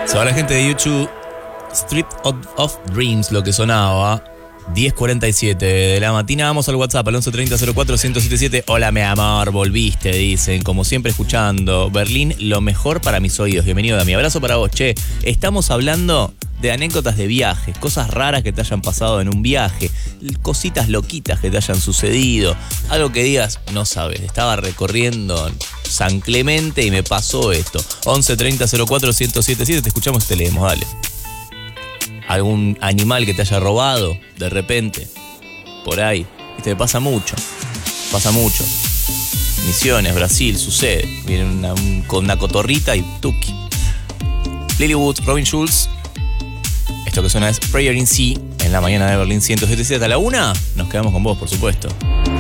Se va la gente de YouTube. Street of Dreams, lo que sonaba. 10:47 de la mañana. Vamos al WhatsApp al 1130-04-1077. Hola, mi amor, volviste, dicen. Como siempre, escuchando. Berlín, lo mejor para mis oídos. Bienvenido, Dami. Abrazo para vos, che. Estamos hablando de anécdotas de viajes, cosas raras que te hayan pasado en un viaje, cositas loquitas que te hayan sucedido, algo que digas, no sabes, estaba recorriendo San Clemente y me pasó esto. 1130-04-1077, te escuchamos y te leemos, dale. Algún animal que te haya robado de repente, por ahí, viste, pasa mucho. Misiones, Brasil, sucede. Viene con una cotorrita y tuki. Lilywood, Robin Schulz. Esto que suena es Prayer in Sea en la mañana de Berlín 177 a la 1. Nos quedamos con vos, por supuesto.